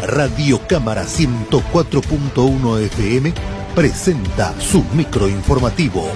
Radio Cámara 104.1 FM presenta su microinformativo.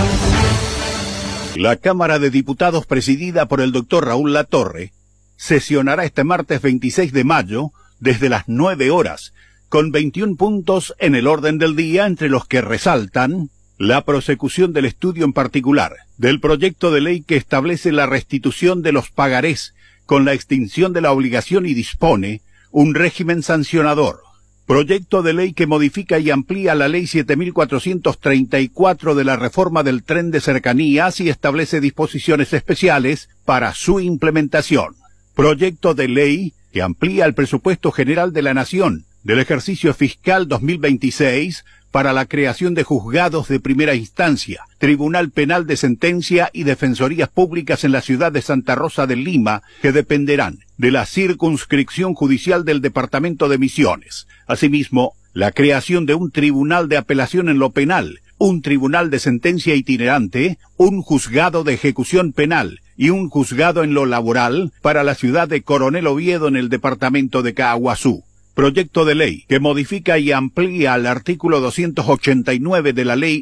La Cámara de Diputados, presidida por el doctor Raúl Latorre, sesionará este martes 26 de mayo desde las 9 horas, con 21 puntos en el orden del día, entre los que resaltan la prosecución del estudio en particular del proyecto de ley que establece la restitución de los pagarés con la extinción de la obligación y dispone un régimen sancionador. Proyecto de ley que modifica y amplía la Ley 7434 de la reforma del tren de cercanías y establece disposiciones especiales para su implementación. Proyecto de ley que amplía el presupuesto general de la Nación del ejercicio fiscal 2026 para la creación de juzgados de primera instancia, Tribunal Penal de Sentencia y defensorías públicas en la ciudad de Santa Rosa de Lima, que dependerán de la circunscripción judicial del departamento de Misiones. Asimismo, la creación de un tribunal de apelación en lo penal, un tribunal de sentencia itinerante, un juzgado de ejecución penal y un juzgado en lo laboral para la ciudad de Coronel Oviedo en el departamento de Caaguazú. Proyecto de ley que modifica y amplía el artículo 289 de la Ley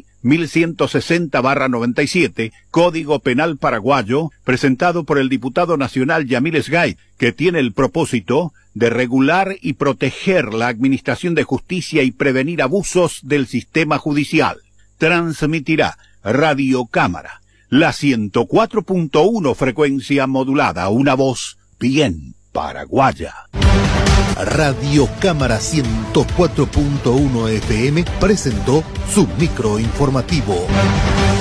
1160/97, Código Penal Paraguayo, presentado por el diputado nacional Yamil Sgay, que tiene el propósito de regular y proteger la administración de justicia y prevenir abusos del sistema judicial. Transmitirá Radio Cámara, la 104.1 frecuencia modulada, una voz bien paraguaya. Radio Cámara 104.1 FM presentó su microinformativo.